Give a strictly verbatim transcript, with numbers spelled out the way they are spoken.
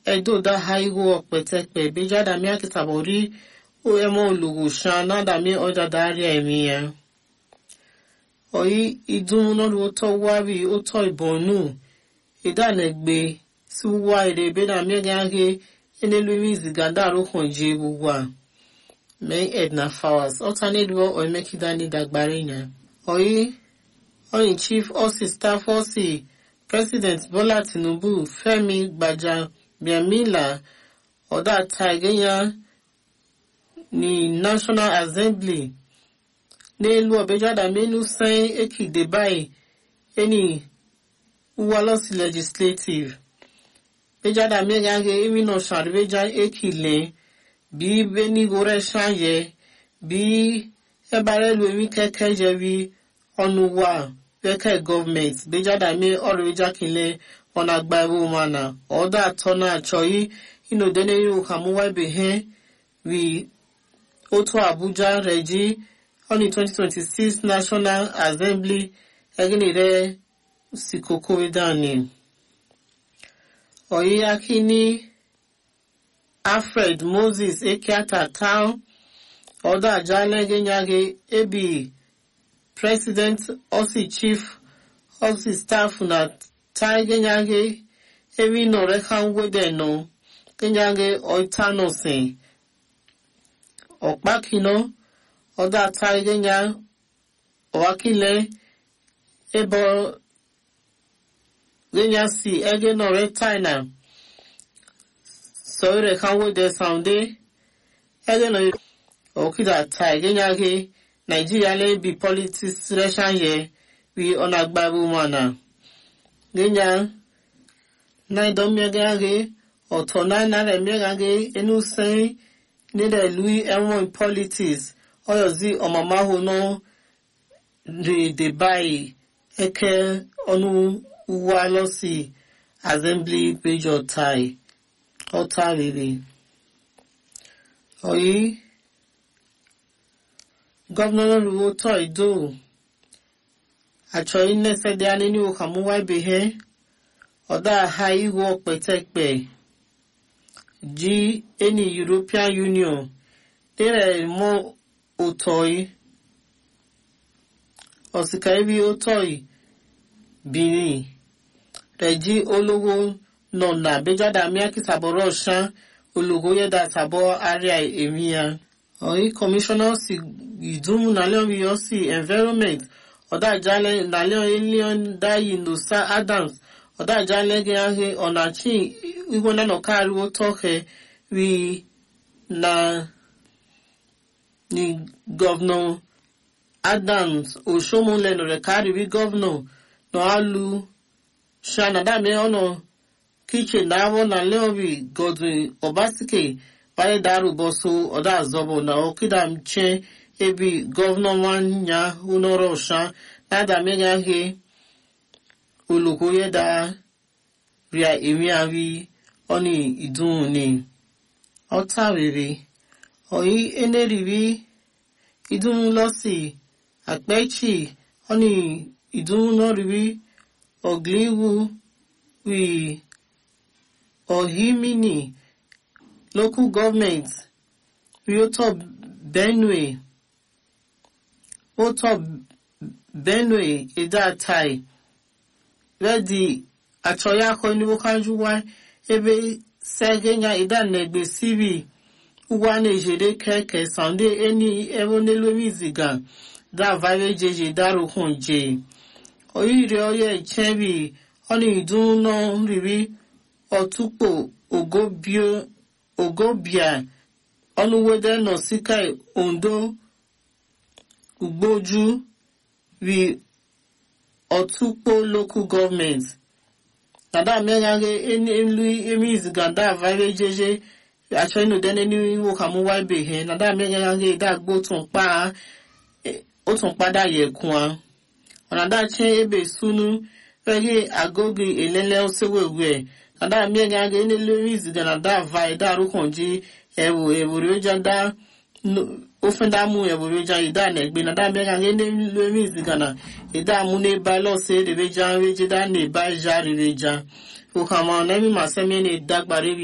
edo da haigo petepe bejada mi akitabori o emo lugu shana da mi oda daria emiya oyi idun no ru to wabi o to ibonu idanegbe suwa ire be na mi gange enelu mi ziganda ro konje gugwa me Edna Fowers alternate wo o mekidani dagbarenya oyi oyi chief osi staff osi President Bola Tinubu Femi Gbajabiamila oda Taigenya ni National Assembly n'elu obejada menu sen ekide bai eni uwalosi legislative bejada megange emi no sharbeja ekile bi beni gore shanye bi ebare lu emi kekeje bi onuwa Beke government bejada me oreja kile ona gbawo mana oda tona choi ino dene yu kamuwa behe we oto Abuja reji on twenty twenty-six National Assembly eginire sikoko wedani oyi akini Alfred Moses Ekiata town oda jale genyage ebi President Osi Chief Osi Staff na tai genyage evi no rekan wede no genyage oitano se okpakino oda tai genya wakile ebo genya si ege no retaina so rekan wede sounde ege no okida tai genyage Nigeria le bi politics reshan ye we onagbabu mana genya na domye gage otona na le megage enu sen ni de lui ewon politics oyozi omama ho no de de bai eke onu uwa losi assembly pejo tai otariri oyi Governor Ruo Toido Achoyi nese de anini okamuwa behe oda hai wo petekpe ji any European Union ere mo otoi osikaibi otoi bini reji ologo nona bejada miaki saboro shan ologo yeda sabo area emia Oyi commissioner si idumu na leon bi yosi environment oda jale na leon alien dayi no sa Adams oda jale ge ahe onachi iwo na no karu otoke wi na ni governor Adams Oshomole no rekari wi governor no alu shana da me ono kitchen na wo na leon bi Godwin Obasike Baye daru boso oda zobo na okida mche ebi governor wanya unoro sha na da mega he ulukoye da ria emi avi oni idun ni otawere oyi eneribi idun losi apechi oni idun no ribi ogliwu wi ohimini local government Rioto Benue Oto Benue Ida Tai Ready Achoya ko ni wokanjuwa ebe segenya ida negbe sibi uwa ne jere keke sande eni ewo nelo miziga da vale jeje daru hunje oyire oye chebi oni idun no ribi otupo ogobio Ogobia onuwede no sikai Ondo Ugboju wi Otukpo local government Nada megage eni emi emi ganda vale jeje acho ino dene ni wo kamu wa behe nada megage da gbo tun pa o tun pada ye kun Nada che ebe sunu rege agogi elele osewewe Nada megage eni lewis ganda vai da rukonji ewu ewu roja da ofenda mu ewu roja ida negbe nada megage eni lewis gana ida mu ne ba lo se de beja reje da ne ba ja reja o kama na mi masemi ne dagbare